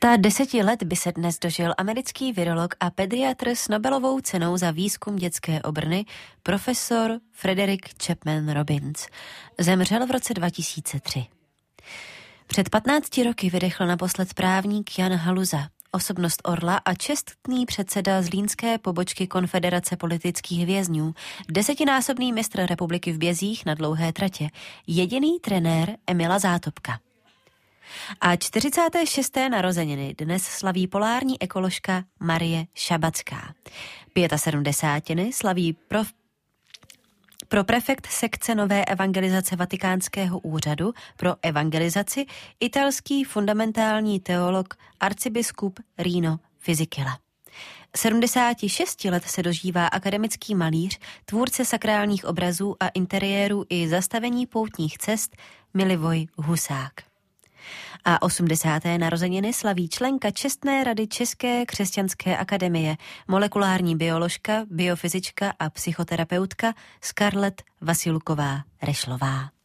110 let by se dnes dožil americký virolog a pediatr s Nobelovou cenou za výzkum dětské obrny profesor Frederick Chapman Robbins. Zemřel v roce 2003. Před 15 roky vydechl naposled právník Jan Haluza, osobnost Orla a čestný předseda zlínské pobočky Konfederace politických vězňů, 10násobný mistr republiky v bězích na dlouhé tratě, jediný trenér Emila Zátopka. A 46. narozeniny dnes slaví polární ekoložka Marie Šabacká. 75. slaví pro prefekt sekce nové evangelizace Vatikánského úřadu pro evangelizaci italský fundamentální teolog arcibiskup Rino Fisichella. 76 let se dožívá akademický malíř, tvůrce sakrálních obrazů a interiérů i zastavení poutních cest Milivoj Husák. A 80. narozeniny slaví členka čestné rady České křesťanské akademie, molekulární bioložka, biofyzička a psychoterapeutka Scarlett Vasilková Rešlová.